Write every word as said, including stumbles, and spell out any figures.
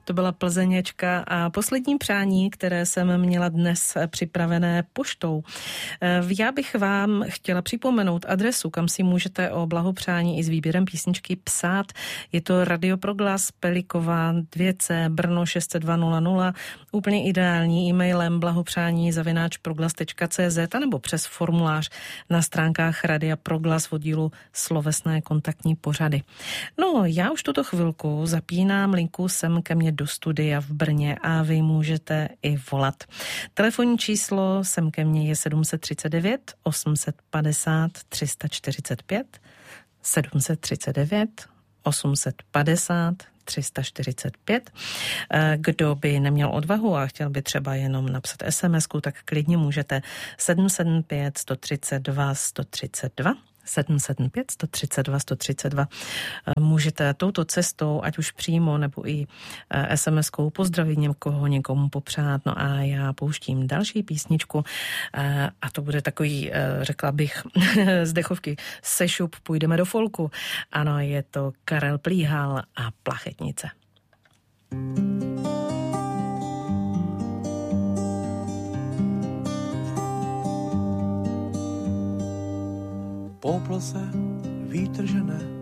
To byla Plzeňečka a poslední přání, které jsem měla dnes připravené poštou. Já bych vám chtěla připomenout adresu, kam si můžete o blahopřání i s výběrem písničky psát. Je to Radio Proglas, Peliková dvě C, Brno šest set dva nula nula. Úplně ideální e-mailem blahopřání zavináč proglas tečka cé zet nebo přes formulář na stránkách Radia Proglas v oddílu slovesné kontaktní pořady. No, já už tuto chvilku zapínám linku sem ke mně do studia v Brně a vy můžete i volat. Telefonní číslo sem ke mně je sedm set třicet devět osm set padesát tři sta čtyřicet pět, sedm set třicet devět osm set padesát tři sta čtyřicet pět. Kdo by neměl odvahu a chtěl by třeba jenom napsat es em esku, tak klidně můžete sedm set pět sto třicet dva sto třicet dva. sedm set pět sto třicet dva sto třicet dva. Můžete touto cestou, ať už přímo nebo i es em eskou pozdravit někoho, někomu popřát. No a já pouštím další písničku a to bude takový, řekla bych, z dechovky sešup, půjdeme do folku. Ano, je to Karel Plíhal a Plachetnice. Po plose vítr žene